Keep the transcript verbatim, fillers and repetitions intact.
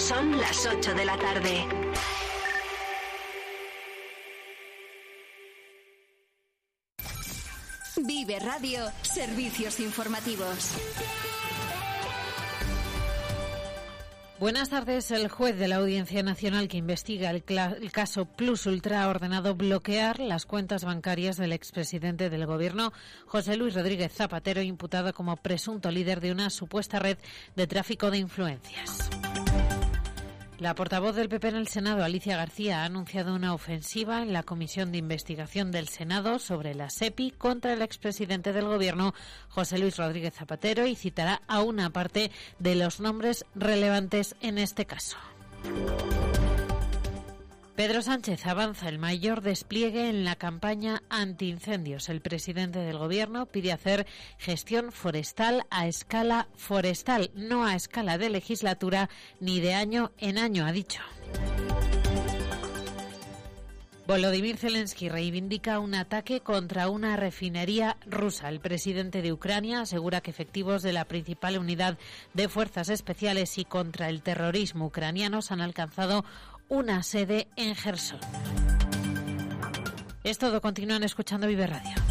Son las ocho de la tarde. Vive Radio, servicios informativos. Buenas tardes. El juez de la Audiencia Nacional que investiga el, el caso Plus Ultra ha ordenado bloquear las cuentas bancarias del expresidente del Gobierno, José Luis Rodríguez Zapatero, imputado como presunto líder de una supuesta red de tráfico de influencias. La portavoz del P P en el Senado, Alicia García, ha anunciado una ofensiva en la Comisión de Investigación del Senado sobre la SEPI contra el expresidente del Gobierno, José Luis Rodríguez Zapatero, y citará a una parte de los nombres relevantes en este caso. Pedro Sánchez avanza el mayor despliegue en la campaña antiincendios. El presidente del Gobierno pide hacer gestión forestal a escala forestal, no a escala de legislatura ni de año en año, ha dicho. Volodymyr Zelensky reivindica un ataque contra una refinería rusa. El presidente de Ucrania asegura que efectivos de la principal unidad de fuerzas especiales y contra el terrorismo ucranianos han alcanzado una sede en Gerson. Es todo. Continúan escuchando Vive Radio.